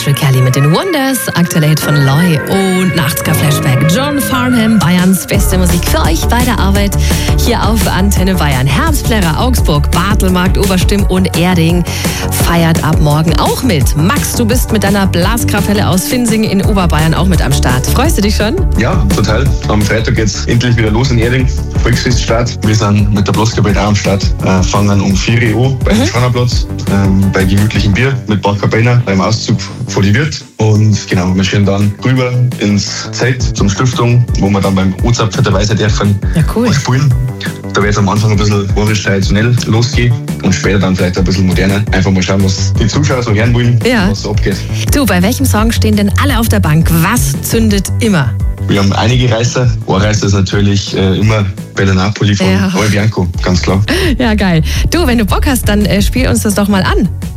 Patrick Kelly mit den Wonders, aktueller Hit von Loy und 80er-Flashback. John Farnham, Bayerns beste Musik für euch bei der Arbeit hier auf Antenne Bayern. Herbstplärrer, Augsburg, Bartelmarkt, Oberstimm und Erding feiert ab morgen auch mit. Max, du bist mit deiner Blaskapelle aus Finsing in Oberbayern auch mit am Start. Freust du dich schon? Ja, total. Am Freitag geht's endlich wieder los in Erding. Volksfeststart. Wir sind mit der Blaskapelle auch am Start. Fangen um 4 Uhr beim Schwanerplatz, bei gemütlichem Bier mit Barkapellner beim Auszug vor die Wirt. Und genau, wir schön dann rüber ins Zelt zum Stiftung, wo wir dann beim O-Zapf dabei dürfen spielen. Da wird es am Anfang ein bisschen orisch traditionell losgehen und später dann vielleicht ein bisschen moderner. Einfach mal schauen, was die Zuschauer so hören wollen, was so abgeht. Du, bei welchem Song stehen denn alle auf der Bank? Was zündet immer? Wir haben einige Reißer. Ein Reißer ist natürlich immer Bella Napoli von Roy Bianco, ganz klar. Ja, geil. Du, wenn du Bock hast, dann spiel uns das doch mal an.